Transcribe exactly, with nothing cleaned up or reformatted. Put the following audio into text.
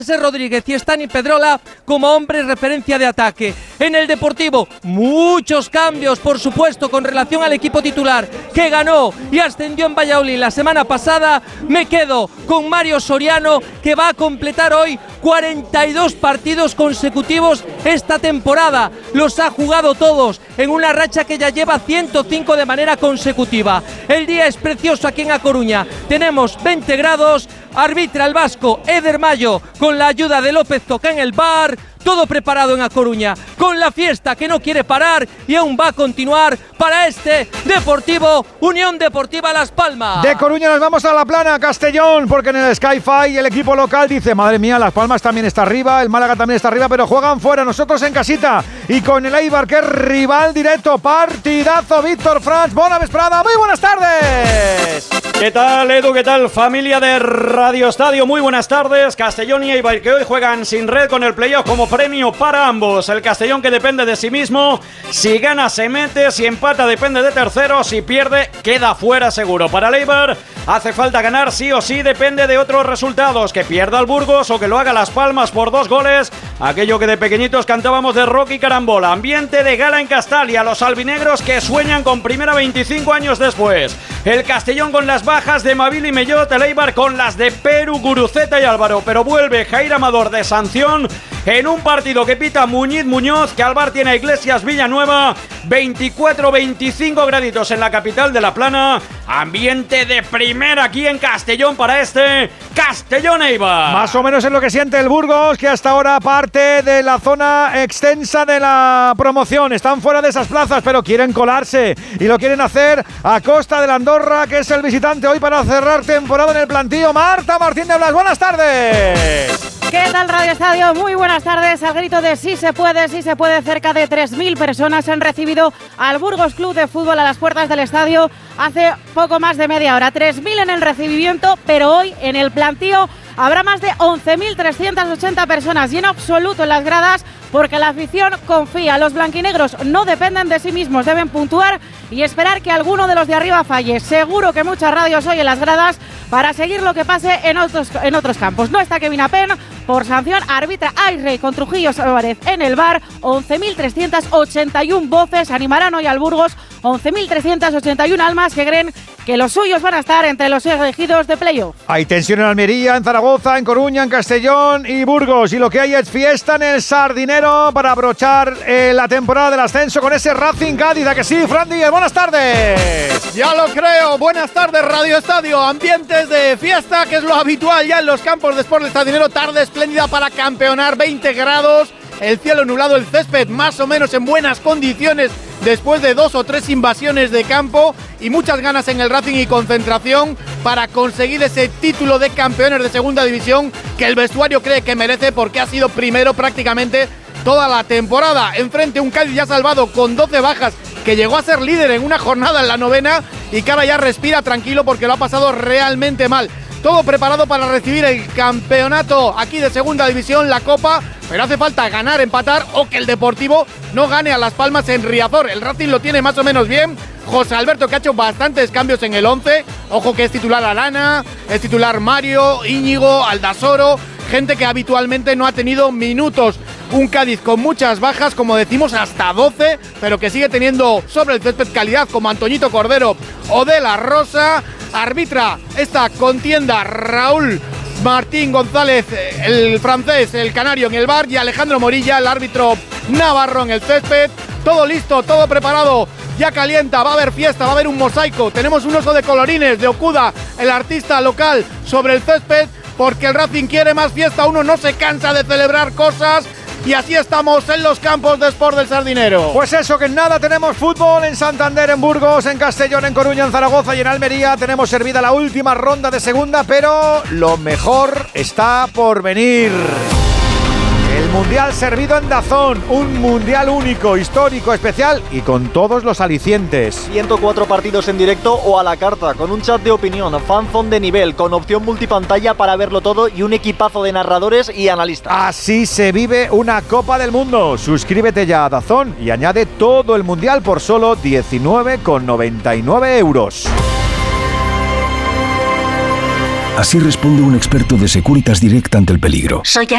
Rodríguez y Stani Pedrola como hombres referencia de ataque. En el Deportivo, muchos cambios, por supuesto, con relación al equipo titular que ganó y ascendió en Valladolid la semana pasada. Me quedo con Mario Soriano, que va a completar hoy cuarenta y dos partidos consecutivos esta temporada. Los ha jugado todos en una racha que ya lleva ciento cinco de manera consecutiva. El día es precioso aquí en A Coruña. Tenemos veinte grados. Arbitra el vasco Eder Mayo con la ayuda de López Toca en el bar. Todo preparado en A Coruña, con la fiesta que no quiere parar y aún va a continuar para este Deportivo Unión Deportiva Las Palmas. De Coruña nos vamos a La Plana, Castellón, porque en el Sky-Fi el equipo local dice: madre mía, Las Palmas también está arriba, el Málaga también está arriba, pero juegan fuera, nosotros en casita. Y con el Eibar, que es rival directo, partidazo. Víctor Franz, buena vesprada, muy buenas tardes. ¿Qué tal, Edu? ¿Qué tal, familia de Radio Estadio? Muy buenas tardes. Castellón y Eibar, que hoy juegan sin red con el playoff como premio para ambos. El Castellón, que depende de sí mismo. Si gana se mete, si empata depende de tercero, si pierde queda fuera seguro. Para el Eibar hace falta ganar sí o sí, depende de otros resultados, que pierda el Burgos o que lo haga Las Palmas por dos goles, aquello que de pequeñitos cantábamos de rock y carambola. Ambiente de gala en Castalia, los albinegros que sueñan con primera veinticinco años después. El Castellón con las bajas de Mavil y Mellot, el Eibar con las de Perú, Guruceta y Álvaro, pero vuelve Jair Amador de sanción en un partido que pita Muñiz Muñoz, que al bar tiene a Iglesias Villanueva. Veinticuatro veinticinco graditos en la capital de La Plana. Ambiente de primera aquí en Castellón para este Castellón Eibar. Más o menos es lo que siente el Burgos, que hasta ahora parte de la zona extensa de la promoción. Están fuera de esas plazas, pero quieren colarse y lo quieren hacer a costa del Andorra, que es el visitante hoy para cerrar temporada en el plantío. Marta Martín de Blas, buenas tardes. ¿Qué tal, Radio Estadio? Muy buenas tardes. Al grito de sí se puede, sí se puede, cerca de tres mil personas han recibido al Burgos Club de Fútbol a las puertas del estadio hace poco más de media hora. tres mil en el recibimiento, pero hoy en el plantío habrá más de once mil trescientas ochenta personas, lleno absoluto en las gradas, porque la afición confía. Los blanquinegros no dependen de sí mismos, deben puntuar y esperar que alguno de los de arriba falle. Seguro que muchas radios hoy en las gradas para seguir lo que pase en otros, en otros campos. No está Kevin Apen por sanción, arbitra Ayrey con Trujillo Álvarez en el bar. once mil trescientas ochenta y una voces animarán hoy al Burgos, once mil trescientas ochenta y una almas que creen que los suyos van a estar entre los elegidos de playoff. Hay tensión en Almería, en Zaragoza, en Coruña, en Castellón y Burgos, y lo que hay es fiesta en el Sardinero para abrochar eh, la temporada del ascenso con ese Racing Cádiz. ¿A que sí, Fran Díaz? Buenas tardes. Ya lo creo, buenas tardes, Radio Estadio. Ambientes de fiesta, que es lo habitual ya en los campos de Sport del Sardinero. Tarde espléndida para campeonar, veinte grados, el cielo nublado, el césped más o menos en buenas condiciones después de dos o tres invasiones de campo, y muchas ganas en el Racing y concentración para conseguir ese título de campeones de segunda división que el vestuario cree que merece, porque ha sido primero prácticamente toda la temporada. Enfrente un Cádiz ya salvado con doce bajas, que llegó a ser líder en una jornada en la novena y que ahora ya respira tranquilo porque lo ha pasado realmente mal. Todo preparado para recibir el campeonato aquí de segunda división, la Copa, pero hace falta ganar, empatar o que el Deportivo no gane a Las Palmas en Riazor. El Racing lo tiene más o menos bien. José Alberto, que ha hecho bastantes cambios en el once. Ojo que es titular Arana, es titular Mario, Íñigo, Aldasoro, gente que habitualmente no ha tenido minutos. Un Cádiz con muchas bajas, como decimos, hasta doce, pero que sigue teniendo sobre el césped calidad, como Antoñito Cordero o De La Rosa. Arbitra esta contienda Raúl Martín González, el francés, el canario en el bar, y Alejandro Morilla, el árbitro navarro en el césped. Todo listo, todo preparado, ya calienta, va a haber fiesta, va a haber un mosaico. Tenemos un oso de colorines de Okuda, el artista local, sobre el césped, porque el Racing quiere más fiesta. Uno no se cansa de celebrar cosas. Y así estamos en los campos de Sport del Sardinero. Pues eso, que en nada tenemos fútbol en Santander, en Burgos, en Castellón, en Coruña, en Zaragoza y en Almería. Tenemos servida la última ronda de segunda, pero lo mejor está por venir. El Mundial servido en Dazón, un Mundial único, histórico, especial y con todos los alicientes. ciento cuatro partidos en directo o a la carta, con un chat de opinión, fanzone de nivel, con opción multipantalla para verlo todo y un equipazo de narradores y analistas. Así se vive una Copa del Mundo. Suscríbete ya a Dazón y añade todo el Mundial por solo diecinueve con noventa y nueve euros. Así responde un experto de Securitas Direct ante el peligro. Soy